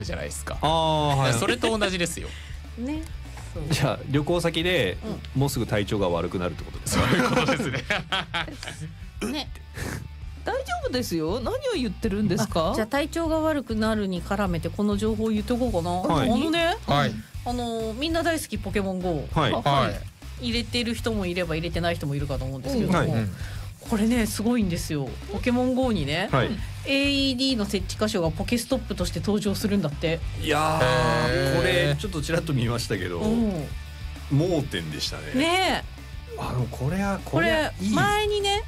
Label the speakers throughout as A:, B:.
A: じゃないですか。
B: はい、
A: それと同じですよ。
C: ね。
B: じゃあ旅行先でもうすぐ体調が悪くなるってことです
A: か。そういうことですね。
C: ね。
D: 大丈夫ですよ。何を言ってるんですか。
C: じゃあ体調が悪くなるに絡めてこの情報を言っておこうかな。
B: はい、
C: ね、
A: はい、
C: みんな大好きポケモン GO、
B: はい、
C: 入れてる人もいれば入れてない人もいるかと思うんですけども、これねすごいんですよ。ポケモン GO にね、AED の設置箇所がポケストップとして登場するんだって。
B: いやー、これちょっとちらっと見ましたけど、盲点でしたね。
C: ね
B: え。これ
C: 前にね、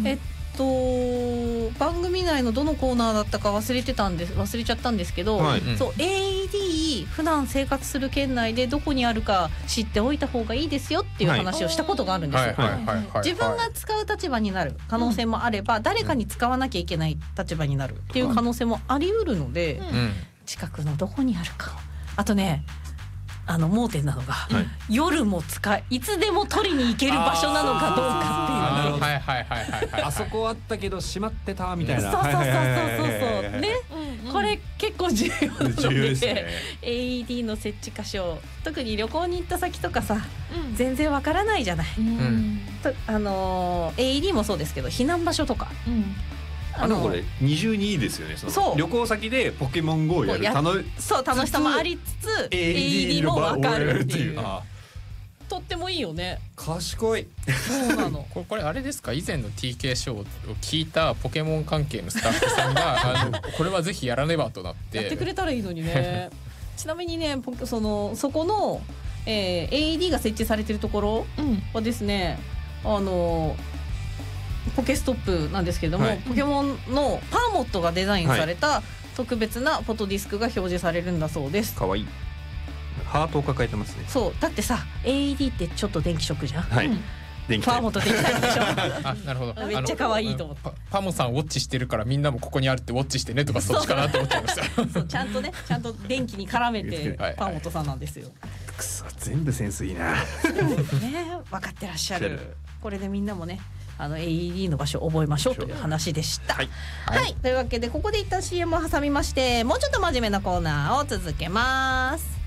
C: 番組内のどのコーナーだったか忘れちゃったんですけど、そう AED 普段生活する県内でどこにあるか知っておいた方がいいですよっていう話をしたことがあるんですよ。自分が使う立場になる可能性もあれば、誰かに使わなきゃいけない立場になるっていう可能性もあり得るので、近くのどこにあるか。あとね、盲点なのが、夜もいつでも取りに行ける場所なのかどうかっていう。
B: あそこあったけど閉まってたみたいな。
C: そうね。これ結構重要なので、AED の設置箇所、特に旅行に行った先とかさ、全然わからないじゃない。AED もそうですけど、避難場所とか。
B: これ二重にいいですよね。旅行先でポケモン GO をやる楽
C: しさもありつつ AED も分かるっていう。とってもいいよね。
B: 賢い。
C: そうなの。
A: これあれですか、以前の TK ショーを聞いたポケモン関係のスタッフさんがこれはぜひやらねばとなって
C: やってくれたらいいのにね。ちなみにね、そこの、AED が設置されてるところはですね、ポケストップなんですけれども、ポケモンのパーモットがデザインされた特別なフォトディスクが表示されるんだそうです。
B: かわいい。ハートを抱えてますね。
C: そうだってさ、 AED ってちょっと電気ショックじゃん。
B: パ
C: ーモット電気タイプでしょ。
A: なるほど。
C: めっちゃ可愛いと思って。
A: パモさんウォッチしてるからみんなもここにあるってウォッチしてねとか、そっちかなと思っちゃいました。
C: そうちゃんと電気に絡めてパーモットさんなんですよ。
B: くそ、全部センスいいな。
C: ね、分かってらっしゃる。これでみんなもね、AED の場所を覚えましょうという話でした。はい、というわけでここで一旦 CM を挟みまして、もうちょっと真面目なコーナーを続けます。